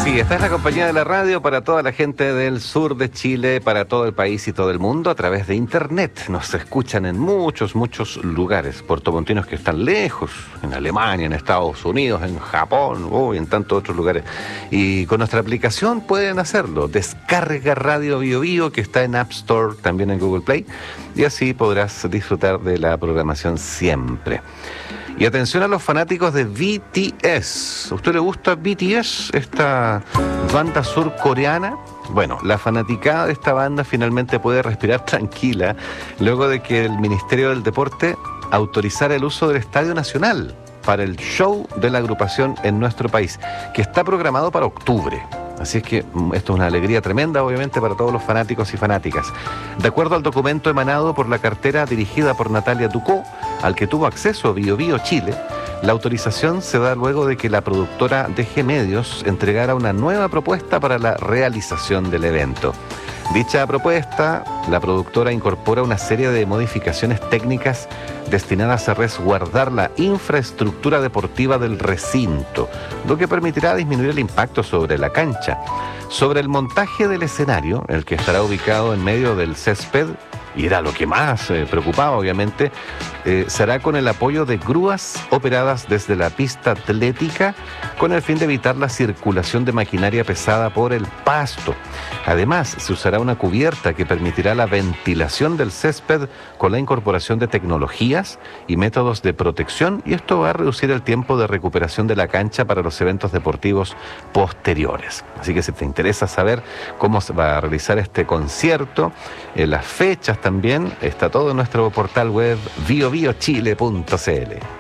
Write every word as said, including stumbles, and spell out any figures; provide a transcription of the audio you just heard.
Sí, esta es la compañía de la radio para toda la gente del sur de Chile, para todo el país y todo el mundo a través de internet. Nos escuchan en muchos, muchos lugares, puertomontinos que están lejos, en Alemania, en Estados Unidos, en Japón, oh, y en tantos otros lugares. Y con nuestra aplicación pueden hacerlo. Descarga Radio Bio Bio, que está en App Store, también en Google Play, y así podrás disfrutar de la programación siempre. Y atención a los fanáticos de B T S. ¿A usted le gusta B T S, esta banda surcoreana? Bueno, la fanaticada de esta banda finalmente puede respirar tranquila luego de que el Ministerio del Deporte autorizara el uso del Estadio Nacional para el show de la agrupación en nuestro país, que está programado para octubre. Así es que esto es una alegría tremenda, obviamente, para todos los fanáticos y fanáticas. De acuerdo al documento emanado por la cartera dirigida por Natalia Ducó, al que tuvo acceso Bio Bio Chile, la autorización se da luego de que la productora D G Medios entregara una nueva propuesta para la realización del evento. Dicha propuesta, la productora incorpora una serie de modificaciones técnicas destinadas a resguardar la infraestructura deportiva del recinto, lo que permitirá disminuir el impacto sobre la cancha. Sobre el montaje del escenario, el que estará ubicado en medio del césped, y era lo que más eh, preocupaba, obviamente, eh, será con el apoyo de grúas operadas desde la pista atlética con el fin de evitar la circulación de maquinaria pesada por el pasto. Además, se usará una cubierta que permitirá la ventilación del césped con la incorporación de tecnologías y métodos de protección, y esto va a reducir el tiempo de recuperación de la cancha para los eventos deportivos posteriores. Así que si te interesa saber cómo se va a realizar este concierto, eh, las fechas también, está todo en nuestro portal web bio bio chile punto c l.